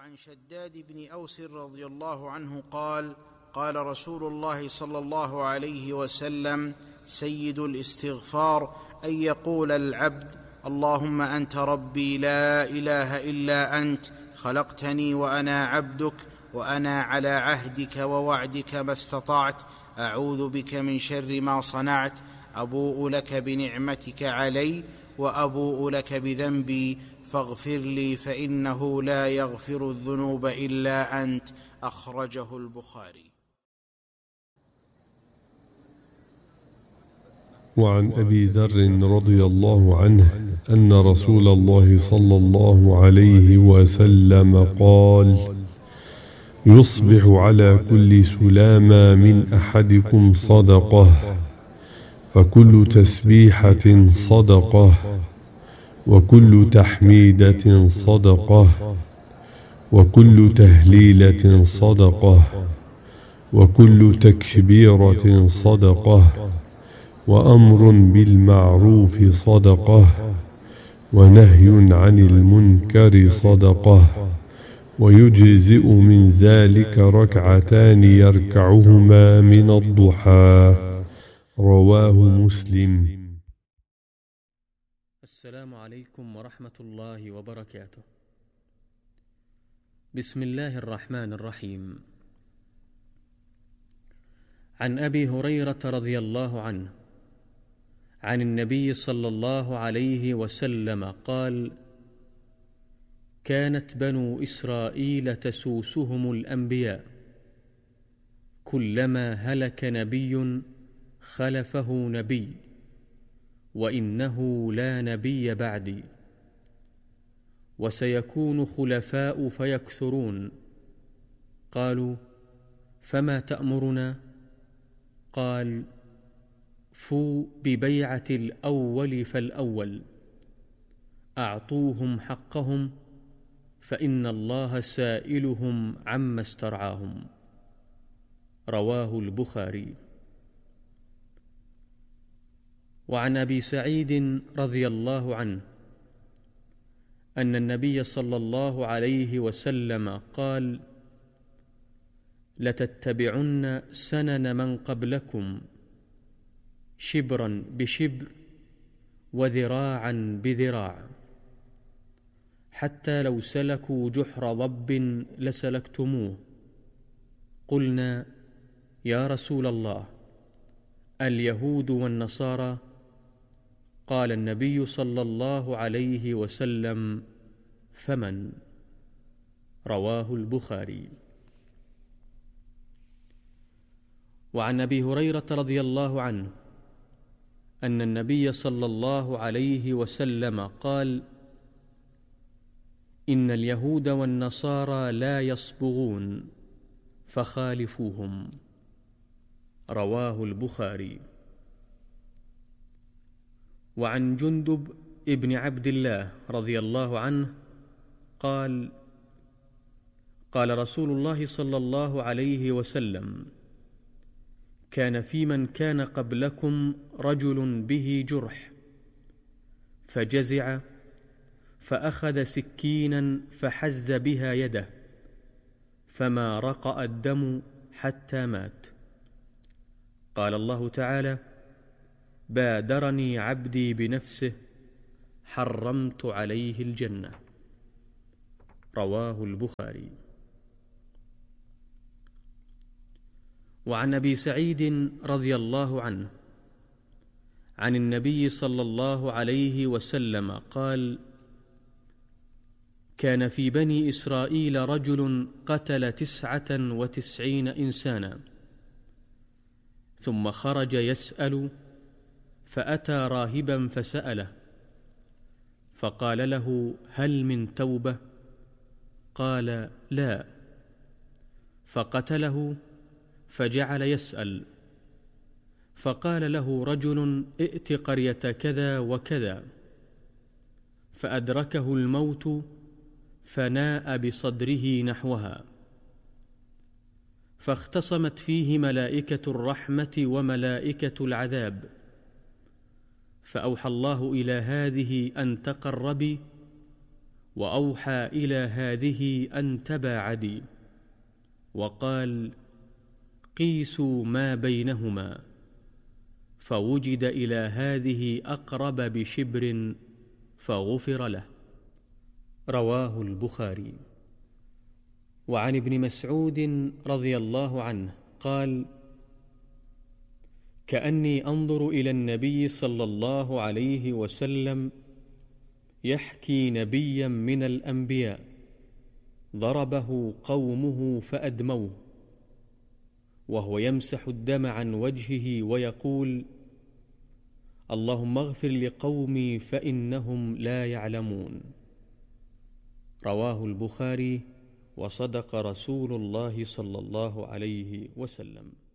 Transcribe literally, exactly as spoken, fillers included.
وعن شداد بن أوس رضي الله عنه قال قال رسول الله صلى الله عليه وسلم: سيد الاستغفار أن يقول العبد: اللهم أنت ربي لا إله إلا أنت، خلقتني وأنا عبدك، وأنا على عهدك ووعدك ما استطعت، أعوذ بك من شر ما صنعت، أبوء لك بنعمتك علي وأبوء لك بذنبي فاغفر لي فإنه لا يغفر الذنوب إلا أنت. أخرجه البخاري. وعن أبي ذر رضي الله عنه أن رسول الله صلى الله عليه وسلم قال: يصبح على كل سلامة من أحدكم صدقة، فكل تسبيحة صدقة، وكل تحميدة صدقة، وكل تهليلة صدقة، وكل تكبيرة صدقة، وأمر بالمعروف صدقة، ونهي عن المنكر صدقة، ويجزئ من ذلك ركعتان يركعهما من الضحى. رواه مسلم. السلام عليكم ورحمة الله وبركاته. بسم الله الرحمن الرحيم. عن أبي هريرة رضي الله عنه عن النبي صلى الله عليه وسلم قال: كانت بنو إسرائيل تسوسهم الأنبياء، كلما هلك نبي خلفه نبي، وإنه لا نبي بعدي، وسيكون خلفاء فيكثرون. قالوا: فما تأمرنا؟ قال: فوا ببيعة الأول فالأول، أعطوهم حقهم، فإن الله سائلهم عما استرعاهم. رواه البخاري. وعن أبي سعيد رضي الله عنه أن النبي صلى الله عليه وسلم قال: لتتبعن سنن من قبلكم شبرا بشبر وذراعا بذراع، حتى لو سلكوا جحر ضب لسلكتموه. قلنا: يا رسول الله، اليهود والنصارى؟ قال النبي صلى الله عليه وسلم: فمن؟ رواه البخاري. وعن أبي هريرة رضي الله عنه أن النبي صلى الله عليه وسلم قال: إن اليهود والنصارى لا يصبغون فخالفوهم. رواه البخاري. وعن جندب ابن عبد الله رضي الله عنه قال: قال رسول الله صلى الله عليه وسلم: كان في من كان قبلكم رجل به جرح، فجزع فأخذ سكينا فحز بها يده، فما رقأ الدم حتى مات. قال الله تعالى: بادرني عبدي بنفسه حرمت عليه الجنة. رواه البخاري. وعن أبي سعيد رضي الله عنه عن النبي صلى الله عليه وسلم قال: كان في بني إسرائيل رجل قتل تسعة وتسعين إنسانا، ثم خرج يسأل، فأتى راهبا فسأله، فقال له: هل من توبة؟ قال: لا. فقتله، فجعل يسأل، فقال له رجل: ائت قرية كذا وكذا، فأدركه الموت فناء بصدره نحوها، فاختصمت فيه ملائكة الرحمة وملائكة العذاب، فأوحى الله إلى هذه أن تقر بي، وأوحى إلى هذه أن تباعدي، وقال: قيسوا ما بينهما، فوجد إلى هذه أقرب بشبر فغفر له. رواه البخاري. وعن ابن مسعود رضي الله عنه قال: كأني أنظر إلى النبي صلى الله عليه وسلم يحكي نبيا من الأنبياء ضربه قومه فأدموه، وهو يمسح الدم عن وجهه ويقول: اللهم اغفر لقومي فإنهم لا يعلمون. رواه البخاري. وصدق رسول الله صلى الله عليه وسلم.